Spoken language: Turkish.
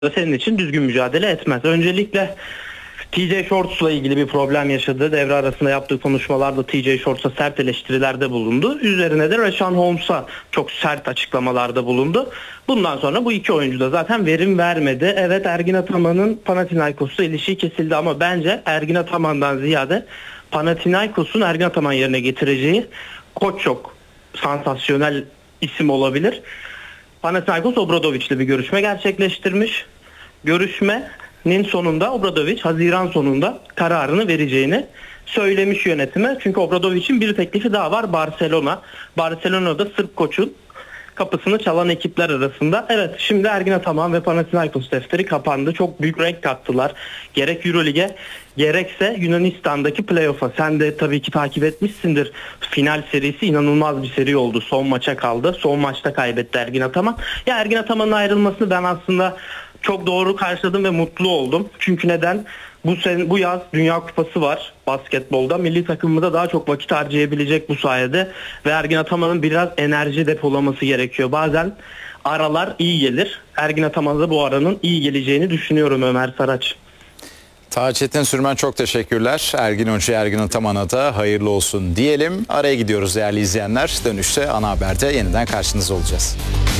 senin için düzgün mücadele etmez. Öncelikle TJ Shorts'la ilgili bir problem yaşadı. Devre arasında yaptığı konuşmalarda TJ Shorts'a sert eleştirilerde bulundu. Üzerine de Rashawn Holmes'a çok sert açıklamalarda bulundu. Bundan sonra bu iki oyuncu da zaten verim vermedi. Evet, Ergin Ataman'ın Panathinaikos'la ilişiği kesildi ama bence Ergin Ataman'dan ziyade Panathinaikos'un Ergin Ataman yerine getireceği koç çok sansasyonel isim olabilir. Panathinaikos Obradovic'le bir görüşme gerçekleştirmiş. Görüşmenin sonunda Obradovic Haziran sonunda kararını vereceğini söylemiş yönetime. Çünkü Obradovic'in bir teklifi daha var, Barcelona. Barcelona'da Sırp koçun kapısını çalan ekipler arasında. Evet, şimdi Ergin Ataman ve Panathinaikos defteri kapandı. Çok büyük renk kattılar. Gerek Eurolig'e gerekse Yunanistan'daki playoff'a. Sen de tabii ki takip etmişsindir. Final serisi inanılmaz bir seri oldu. Son maça kaldı. Son maçta kaybetti Ergin Ataman. Ya Ergin Ataman'ın ayrılmasını ben aslında çok doğru karşıladım ve mutlu oldum. Çünkü neden? Bu yaz Dünya Kupası var basketbolda. Milli takımımıza daha çok vakit harcayabilecek bu sayede. Ve Ergin Ataman'ın biraz enerji depolaması gerekiyor. Bazen aralar iyi gelir. Ergin Ataman'a da bu aranın iyi geleceğini düşünüyorum, Ömer Saraç. Taceddin Sürmen, çok teşekkürler. Ergin Hoca, Ergin Ataman'a da hayırlı olsun diyelim. Araya gidiyoruz değerli izleyenler. Dönüşte ana haberde yeniden karşınızda olacağız.